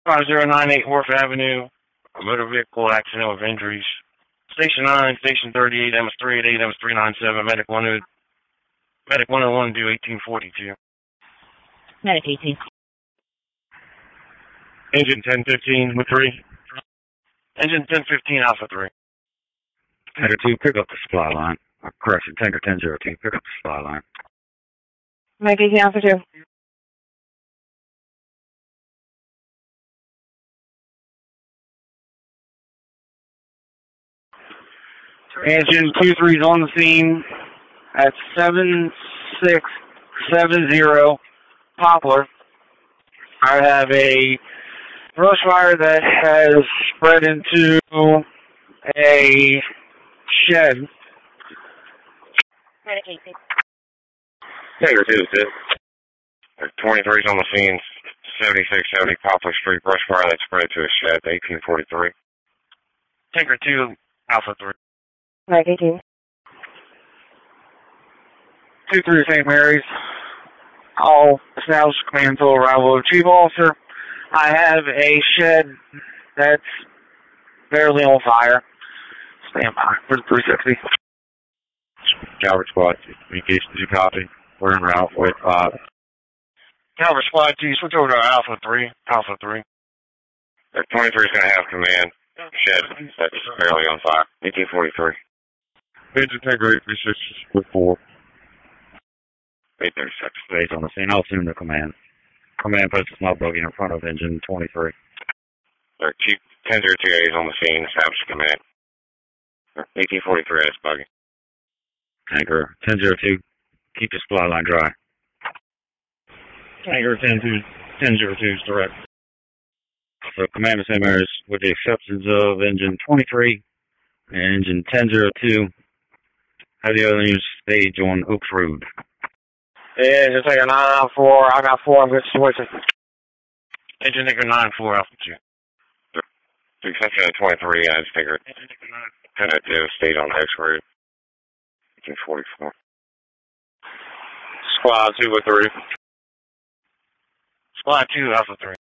5098 Wharf Avenue, a motor vehicle accident with injuries. Station 9, Station 38, MS 388, MS 397, Medic 101, due 1842. Medic 18. Engine 1015 with 3. Engine 1015 Alpha 3. Tanker 2, pick up the supply line. Correction, Tanker 1002, pick up the supply line. Medic 18 Alpha 2. Engine 23 is on the scene at 7670 Poplar. I have a brush fire that has spread into a shed. Medic 18. Tanker 2 is dead. 23 is on the scene, 7670 Poplar Street, brush fire that spread to a shed, 1843. Tanker 2, Alpha 3. Medic 18. 2-3 St. Mary's. All established command until arrival of Chief Officer. I have a shed that's barely on fire. Stand by for the 360. Calvert Squad, communication to copy. We're en route with 5. Calvert Squad 2, switch over to Alpha 3. Alpha 3. 23 is going to have command. Shed that's barely on fire. 1843. Engine Tanker 836 with 4. 836. Stays on the scene. I'll assume the command. Command puts a smoke buggy in front of engine 23. Chief 1002A is on the scene. Establish command. 1843 is buggy. Tanker 1002, keep the supply line dry. Tanker 1002 is direct. So command of St. Mary's, with the exceptions of engine 23 and engine 1002, have the other units stage on Oaks Road. Yeah, just like a 994. I got 4 good situations. Engine Tanker 94 Alpha 2. The exception of 23, I just figured 1002 stage on Oaks Road. 1844. Squad 2 with 3. Squad 2 Alpha 3.